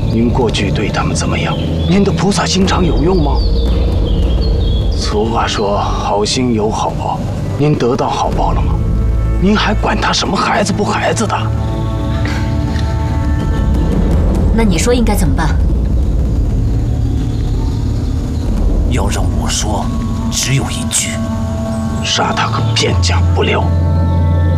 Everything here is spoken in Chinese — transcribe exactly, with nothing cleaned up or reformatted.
您过去对他们怎么样？您的菩萨心肠有用吗？俗话说，好心有好报，您得到好报了吗？您还管他什么孩子不孩子的？ 那你说应该怎么办？ 要让我说，只有一句： 杀他个片甲不留。